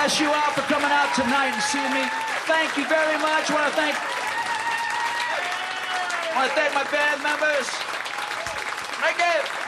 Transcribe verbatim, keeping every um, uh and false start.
bless you all for coming out tonight and seeing me. Thank you very much. I want to thank, I want to thank my band members. Thank you.